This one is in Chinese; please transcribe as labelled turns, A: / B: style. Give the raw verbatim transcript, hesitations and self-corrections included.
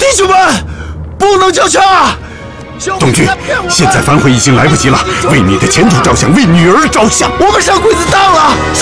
A: 兄们，不能叫嚣！
B: 东军，现在反悔已经来不及了，为你的前途着想，为女儿着想。
A: 我们上鬼子当了，